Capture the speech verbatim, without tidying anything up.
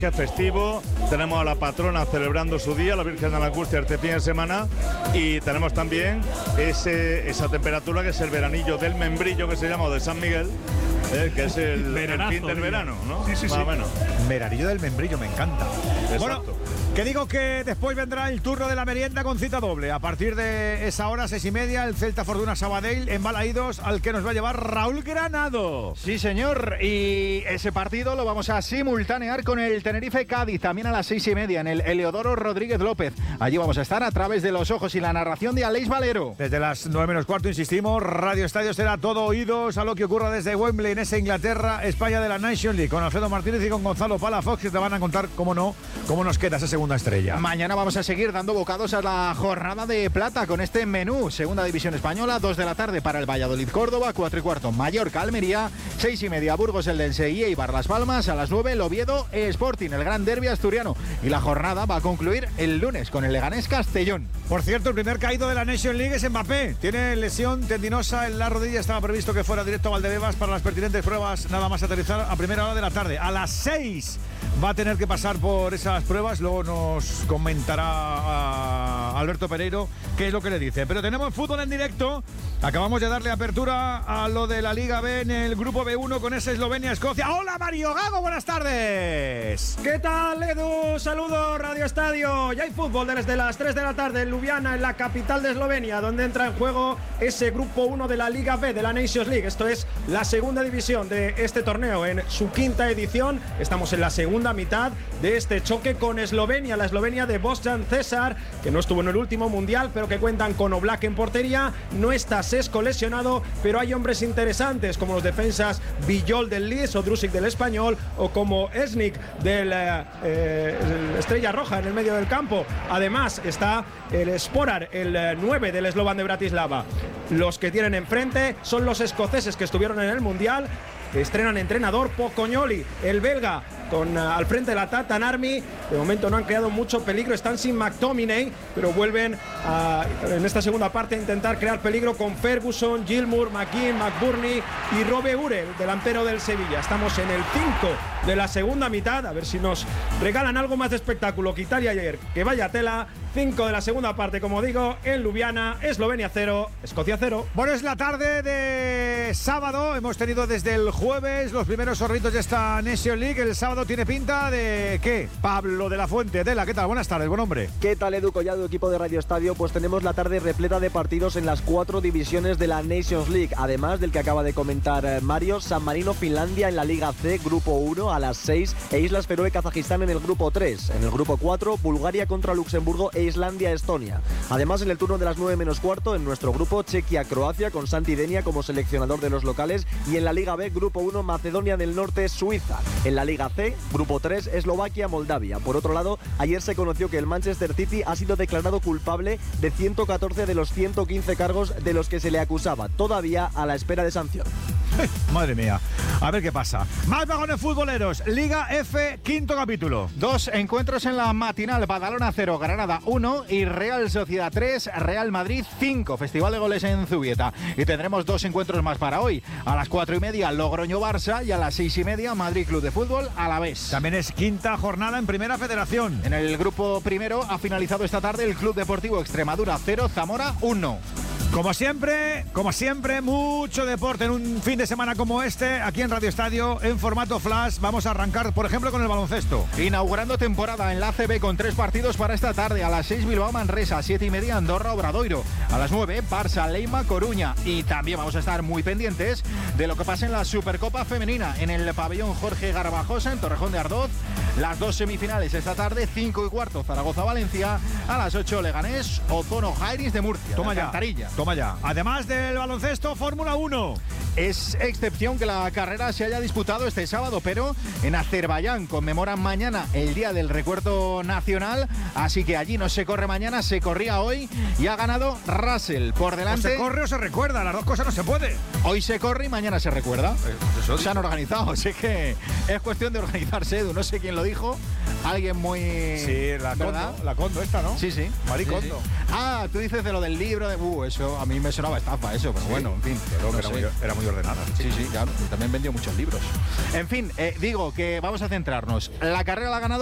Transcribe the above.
Que es festivo, tenemos a la patrona celebrando su día, la Virgen de la Angustia, este fin de semana, y tenemos también ese, esa temperatura que es el veranillo del membrillo, que se llama, o de San Miguel, eh, que es el, el fin del verano, ¿no? Sí, sí, Más sí. o menos. Veranillo del membrillo, me encanta. Exacto. Bueno, que digo que después vendrá el turno de la merienda con cita doble. A partir de esa hora, seis y media, el Celta Fortuna Sabadell en Balaídos, al que nos va a llevar Raúl Granado. Sí, señor, y ese partido lo vamos a simultanear con el Tenerife Cádiz, también a las seis y media en el Heliodoro Rodríguez López. Allí vamos a estar a través de los ojos y la narración de Aleix Valero. Desde las nueve menos cuarto, insistimos, Radio Estadio será todo oídos a lo que ocurra desde Wembley en esa Inglaterra, España de la Nations League, con Alfredo Martínez y con Gonzalo Palafox, que te van a contar, cómo no, cómo nos queda esa segunda estrella. Mañana vamos a seguir dando bocados a la jornada de plata con este menú. Segunda División Española, dos de la tarde para el Valladolid Córdoba, cuatro y cuarto Mallorca Almería, seis y media Burgos Eldense y Eibar Las Palmas, a las nueve el Oviedo Sporting, el gran derbi asturiano. Y la jornada va a concluir el lunes con el Leganés Castellón. Por cierto, el primer caído de la Nations League es Mbappé. Tiene lesión tendinosa en la rodilla. Estaba previsto que fuera directo a Valdebebas para las pertinentes pruebas, nada más aterrizar a primera hora de la tarde. A las seis va a tener que pasar por esas pruebas. Luego nos comentará a Alberto Pereiro qué es lo que le dice. Pero tenemos fútbol en directo. Acabamos de darle apertura a lo de la Liga B en el grupo B uno con ese Eslovenia-Escocia. ¡Hola, Mario Gago! ¡Buenas tardes! ¿Qué tal, Edu? Saludos, Radio Estadio. Ya hay fútbol desde las tres de la tarde en Ljubljana, en la capital de Eslovenia, donde entra en juego ese grupo uno de la Liga B de la Nations League. Esto es la segunda división de este torneo en su quinta edición. Estamos en la segunda mitad de este choque con Eslovenia, la Eslovenia de Bojan Cesar, que no estuvo en el último mundial, pero que cuentan con Oblak en portería. No está Sesco lesionado, pero hay hombres interesantes como los defensas Villol del Leeds o Drusic del Español, o como Esnik del eh, eh, Estrella Roja en el medio del campo. Además está el Sporar, el eh, nueve del Slovan de Bratislava. Los que tienen enfrente son los escoceses que estuvieron en el mundial. Estrenan entrenador Pocognoli, el belga, con uh, al frente de la Tatan Army. De momento no han creado mucho peligro, están sin McTominay, pero vuelven a, en esta segunda parte a intentar crear peligro con Ferguson, Gilmour, McGinn, McBurney y Robe Ure, el delantero del Sevilla. Estamos en el cinco de la segunda mitad, a ver si nos regalan algo más de espectáculo que Italia ayer, que vaya tela. cinco de la segunda parte, como digo, en Ljubljana, Eslovenia cero, Escocia cero. Bueno, es la tarde de sábado. Hemos tenido desde el jueves los primeros sorritos de esta Nations League. El sábado tiene pinta de ¿qué? Pablo de la Fuente. Dela, ¿qué tal? Buenas tardes, buen hombre. ¿Qué tal, Edu Collado, equipo de Radio Estadio? Pues tenemos la tarde repleta de partidos en las cuatro divisiones de la Nations League. Además del que acaba de comentar eh, Mario, San Marino, Finlandia en la Liga C, Grupo uno a las seis, e Islas Feroe, Kazajistán en el Grupo tres. En el Grupo cuatro, Bulgaria contra Luxemburgo e Islandia, Estonia. Además, en el turno de las nueve menos cuarto, en nuestro grupo, Chequia, Croacia, con Santi Denia como seleccionador de los locales. Y en la Liga B, Grupo uno, Macedonia del Norte, Suiza. En la Liga C, Grupo tres, Eslovaquia, Moldavia. Por otro lado, ayer se conoció que el Manchester City ha sido declarado culpable de ciento catorce de los ciento quince cargos de los que se le acusaba, todavía a la espera de sanción. Madre mía, a ver qué pasa. Más vagones futboleros, Liga F, quinto capítulo. Dos encuentros en la matinal, Badalona cero, Granada uno y Real Sociedad tres, Real Madrid cinco, Festival de Goles en Zubieta. Y tendremos dos encuentros más para hoy, a las cuatro y media Logroño-Barça y a las seis y media Madrid Club de Fútbol Alavés. También es quinta jornada en Primera Federación. En el grupo primero ha finalizado esta tarde el Club Deportivo Extremadura cero, Zamora uno. Como siempre, como siempre, mucho deporte en un fin de semana como este, aquí en Radio Estadio, en formato flash. Vamos a arrancar, por ejemplo, con el baloncesto. Inaugurando temporada en la A C B con tres partidos para esta tarde. A las seis Bilbao Manresa, a siete y media Andorra Obradoiro. A las nueve Barça Leima Coruña. Y también vamos a estar muy pendientes de lo que pasa en la Supercopa Femenina en el pabellón Jorge Garbajosa en Torrejón de Ardoz. Las dos semifinales esta tarde, cinco y cuarto Zaragoza-Valencia. A las ocho Leganés Ozono Jairis de Murcia. Toma ya, Cantarilla. toma ya. Además del baloncesto, Fórmula uno. Es excepción que la carrera se haya disputado este sábado, pero en Azerbaiyán conmemoran mañana el Día del Recuerdo Nacional, así que allí no se corre mañana, se corría hoy y ha ganado Russell por delante. O se corre o se recuerda, las dos cosas no se puede. Hoy se corre y mañana se recuerda. Eh, pues eso se han organizado, así que es cuestión de organizarse, Edu, no sé quién lo dijo. alguien muy... Sí, la ¿verdad? Kondo, la Kondo esta, ¿no? Sí, sí. Marie Sí, Kondo. sí. Ah, tú dices de lo del libro, de... Uh, eso a mí me sonaba estafa eso, pero Sí, bueno, en fin. pero no era, sé. muy, era muy ordenada. Sí, sí, claro. Y también vendió muchos libros. En fin, eh, digo que vamos a centrarnos. La carrera la ha ganado